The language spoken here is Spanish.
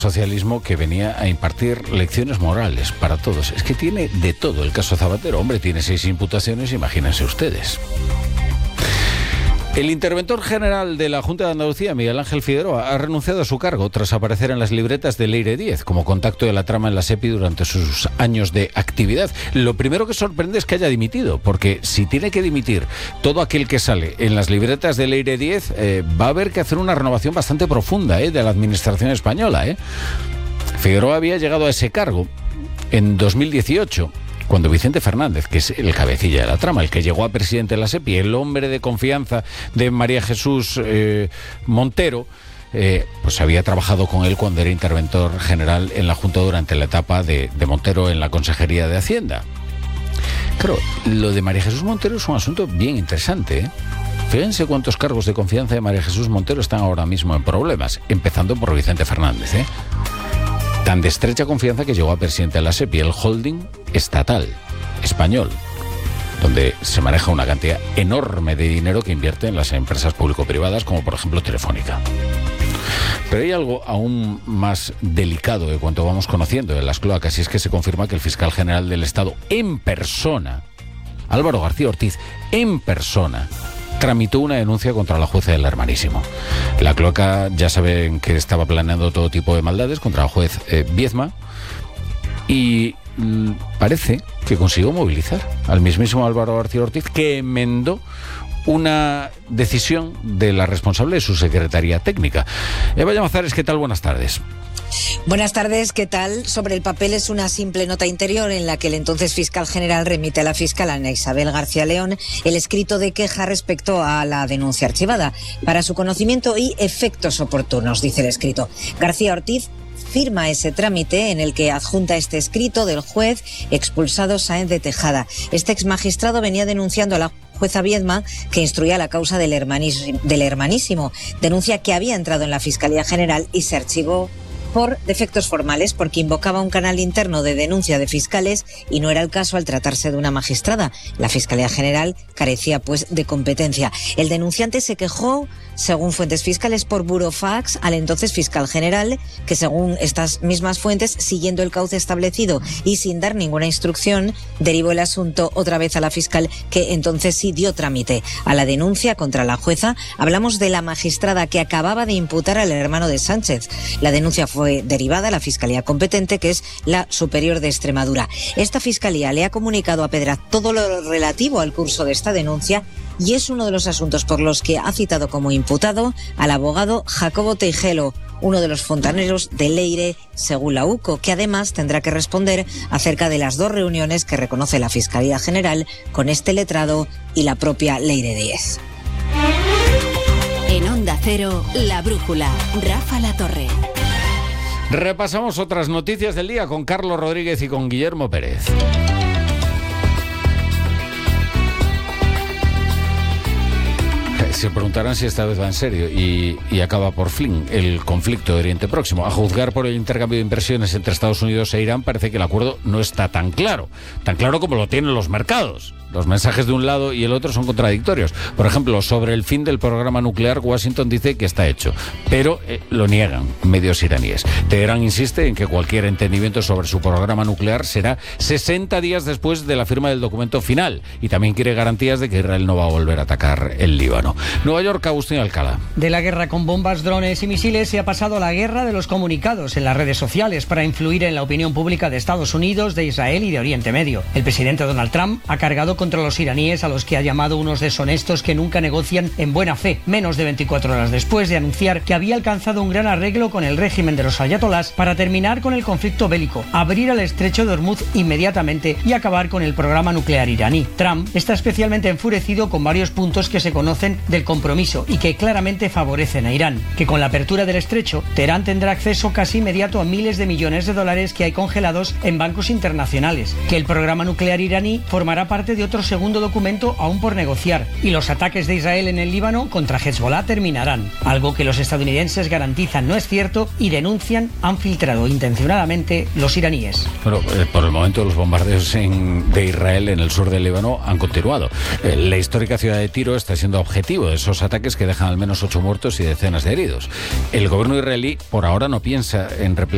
socialismo que venía a impartir lecciones morales para todos. Es que tiene de todo el caso Zapatero. Hombre, tiene 6 imputaciones, imagínense ustedes. El interventor general de la Junta de Andalucía, Miguel Ángel Figueroa, ha renunciado a su cargo tras aparecer en las libretas de Leire Díez como contacto de la trama en la SEPI durante sus años de actividad. Lo primero que sorprende es que haya dimitido, porque si tiene que dimitir todo aquel que sale en las libretas de Leire Díez, va a haber que hacer una renovación bastante profunda de la administración española. Figueroa había llegado a ese cargo en 2018, cuando Vicente Fernández, que es el cabecilla de la trama, el que llegó a presidente de la SEPI, el hombre de confianza de María Jesús Montero, pues había trabajado con él cuando era interventor general en la Junta durante la etapa de Montero en la Consejería de Hacienda. Claro, lo de María Jesús Montero es un asunto bien interesante. Fíjense cuántos cargos de confianza de María Jesús Montero están ahora mismo en problemas, empezando por Vicente Fernández. Tan de estrecha confianza que llegó a presidente de la SEPI, el holding estatal español, donde se maneja una cantidad enorme de dinero que invierte en las empresas público-privadas, como por ejemplo Telefónica. Pero hay algo aún más delicado de cuanto vamos conociendo de las cloacas, y es que se confirma que el fiscal general del Estado en persona, Álvaro García Ortiz, en persona, tramitó una denuncia contra la jueza del Hermanísimo. La cloaca, ya saben que estaba planeando todo tipo de maldades contra el juez Viedma, y parece que consiguió movilizar al mismísimo Álvaro García Ortiz, que enmendó una decisión de la responsable de su secretaría técnica. Eva Llamazares, ¿qué tal? Buenas tardes. Buenas tardes, ¿qué tal? Sobre el papel es una simple nota interior en la que el entonces fiscal general remite a la fiscal Ana Isabel García León el escrito de queja respecto a la denuncia archivada. Para su conocimiento y efectos oportunos, dice el escrito. García Ortiz firma ese trámite en el que adjunta este escrito del juez expulsado Sáenz de Tejada. Este exmagistrado venía denunciando a la jueza Viedma, que instruía la causa del Hermanísimo, denuncia que había entrado en la Fiscalía General y se archivó por defectos formales, porque invocaba un canal interno de denuncia de fiscales y no era el caso al tratarse de una magistrada. La Fiscalía General carecía, pues, de competencia. El denunciante se quejó, según fuentes fiscales, por burofax al entonces fiscal general, que según estas mismas fuentes, siguiendo el cauce establecido y sin dar ninguna instrucción, derivó el asunto otra vez a la fiscal, que entonces sí dio trámite a la denuncia contra la jueza. Hablamos de la magistrada que acababa de imputar al hermano de Sánchez. La denuncia fue derivada a la Fiscalía competente, que es la Superior de Extremadura. Esta Fiscalía le ha comunicado a Pedraz todo lo relativo al curso de esta denuncia, y es uno de los asuntos por los que ha citado como imputado al abogado Jacobo Teijelo, uno de los fontaneros de Leire, según la UCO, que además tendrá que responder acerca de las 2 reuniones que reconoce la Fiscalía General con este letrado y la propia Leire Díez. En Onda Cero, La Brújula, Rafa Latorre. Repasamos otras noticias del día con Carlos Rodríguez y con Guillermo Pérez. Se preguntarán si esta vez va en serio y acaba por fin el conflicto de Oriente Próximo. A juzgar por el intercambio de inversiones entre Estados Unidos e Irán, parece que el acuerdo no está tan claro como lo tienen los mercados. Los mensajes de un lado y el otro son contradictorios. Por ejemplo, sobre el fin del programa nuclear, Washington dice que está hecho, pero lo niegan medios iraníes. Teherán insiste en que cualquier entendimiento sobre su programa nuclear será 60 días después de la firma del documento final, y también quiere garantías de que Israel no va a volver a atacar el Líbano. Nueva York, Agustín Alcalá. De la guerra con bombas, drones y misiles se ha pasado a la guerra de los comunicados en las redes sociales para influir en la opinión pública de Estados Unidos, de Israel y de Oriente Medio. El presidente Donald Trump ha cargado contra los iraníes, a los que ha llamado unos deshonestos que nunca negocian en buena fe, menos de 24 horas después de anunciar que había alcanzado un gran arreglo con el régimen de los ayatolás para terminar con el conflicto bélico, abrir el estrecho de Hormuz inmediatamente y acabar con el programa nuclear iraní. Trump está especialmente enfurecido con varios puntos que se conocen del compromiso y que claramente favorecen a Irán, que con la apertura del estrecho, Teherán tendrá acceso casi inmediato a miles de millones de dólares que hay congelados en bancos internacionales, que el programa nuclear iraní formará parte de otro segundo documento aún por negociar, y los ataques de Israel en el Líbano contra Hezbollah terminarán, algo que los estadounidenses garantizan no es cierto y denuncian han filtrado intencionadamente los iraníes. Bueno, por el momento los bombardeos de Israel en el sur del Líbano han continuado. La histórica ciudad de Tiro está siendo objetivo de esos ataques que dejan al menos 8 muertos y decenas de heridos. El gobierno israelí por ahora no piensa en